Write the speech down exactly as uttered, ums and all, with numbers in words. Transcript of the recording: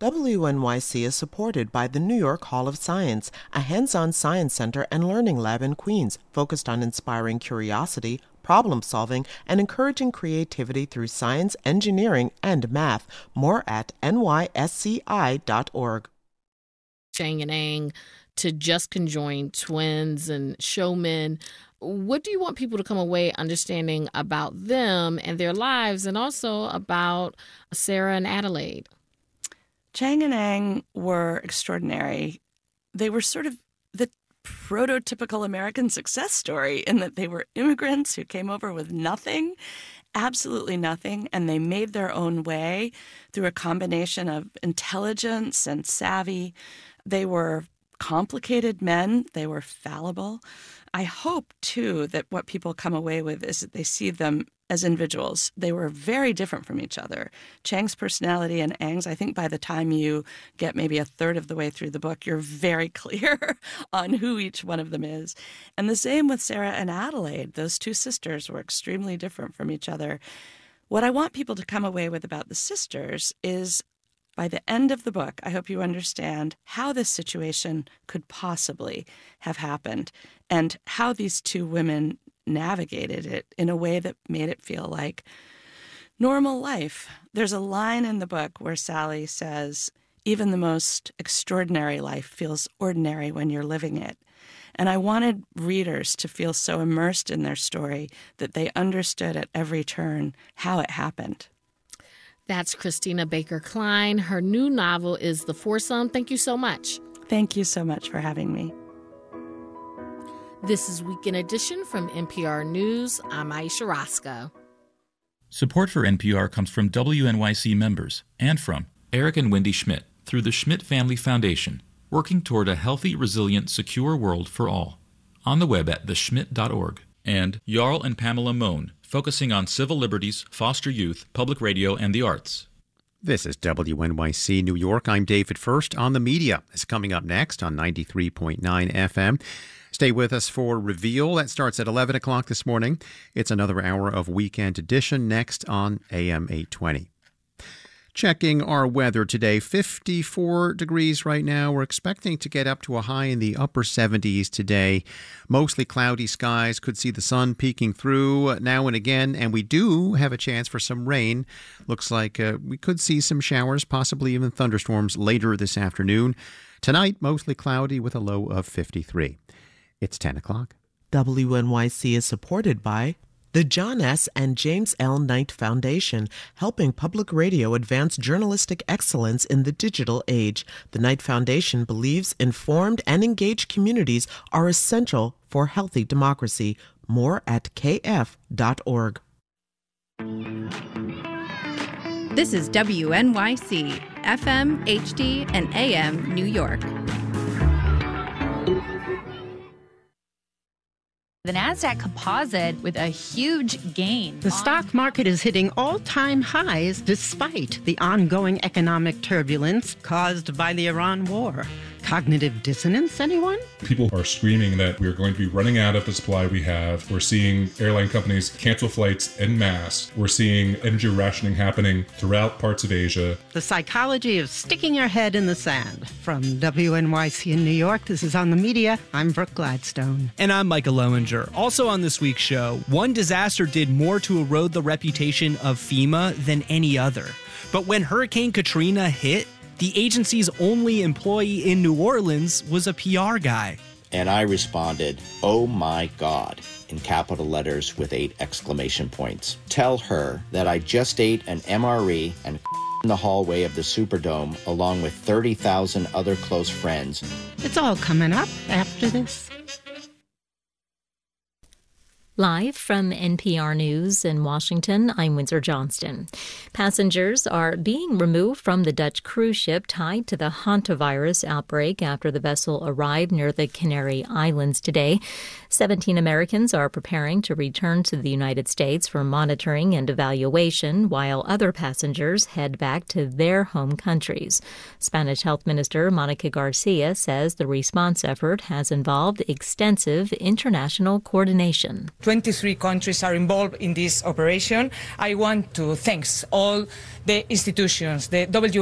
W N Y C is supported by the New York Hall of Science, a hands-on science center and learning lab in Queens focused on inspiring curiosity, problem-solving, and encouraging creativity through science, engineering, and math. More at N Y S C I dot org. Chang and Eng to just conjoined twins and showmen. What do you want people to come away understanding about them and their lives, and also about Sarah and Adelaide? Chang and Eng were extraordinary. They were sort of the prototypical American success story in that they were immigrants who came over with nothing, absolutely nothing, and they made their own way through a combination of intelligence and savvy. They were complicated men. They were fallible. I hope, too, that what people come away with is that they see them as individuals. They were very different from each other. Chang's personality and Eng's, I think by the time you get maybe a third of the way through the book, you're very clear on who each one of them is. And the same with Sarah and Adelaide. Those two sisters were extremely different from each other. What I want people to come away with about the sisters is, by the end of the book, I hope you understand how this situation could possibly have happened and how these two women navigated it in a way that made it feel like normal life. There's a line in the book where Sally says, even the most extraordinary life feels ordinary when you're living it. And I wanted readers to feel so immersed in their story that they understood at every turn how it happened. That's Christina Baker Klein. Her new novel is The Foursome. Thank you so much. Thank you so much for having me. This is Weekend Edition from N P R News. I'm Aisha Roscoe. Support for N P R comes from W N Y C members and from Eric and Wendy Schmidt through the Schmidt Family Foundation, working toward a healthy, resilient, secure world for all. On the web at the schmidt dot org. And Jarl and Pamela Mohn, focusing on civil liberties, foster youth, public radio, and the arts. This is W N Y C New York. I'm David First. On the Media is coming up next on ninety-three point nine F M. Stay with us for Reveal. That starts at eleven o'clock this morning. It's another hour of Weekend Edition next on A M eight twenty. Checking our weather today, fifty-four degrees right now. We're expecting to get up to a high in the upper seventies today. Mostly cloudy skies. Could see the sun peeking through now and again. And we do have a chance for some rain. Looks like uh, we could see some showers, possibly even thunderstorms later this afternoon. Tonight, mostly cloudy with a low of fifty-three. It's ten o'clock. W N Y C is supported by the John S. and James L. Knight Foundation, helping public radio advance journalistic excellence in the digital age. The Knight Foundation believes informed and engaged communities are essential for healthy democracy. More at K F dot org. This is W N Y C, F M, H D, and A M New York. The NASDAQ composite with a huge gain. The stock market is hitting all-time highs despite the ongoing economic turbulence caused by the Iran war. Cognitive dissonance, anyone? People are screaming that we're going to be running out of the supply we have. We're seeing airline companies cancel flights en masse. We're seeing energy rationing happening throughout parts of Asia. The psychology of sticking your head in the sand. From W N Y C in New York, this is On the Media. I'm Brooke Gladstone. And I'm Michael Lowinger. Also on this week's show, one disaster did more to erode the reputation of FEMA than any other. But when Hurricane Katrina hit, the agency's only employee in New Orleans was a P R guy. And I responded, "Oh my God," in capital letters with eight exclamation points. Tell her that I just ate an M R E and in the hallway of the Superdome along with thirty thousand other close friends. It's all coming up after this. Live from N P R News in Washington, I'm Windsor Johnston. Passengers are being removed from the Dutch cruise ship tied to the hantavirus outbreak after the vessel arrived near the Canary Islands today. Seventeen Americans are preparing to return to the United States for monitoring and evaluation, while other passengers head back to their home countries. Spanish Health Minister Monica Garcia says the response effort has involved extensive international coordination. twenty-three countries are involved in this operation. I want to thank all the institutions, the W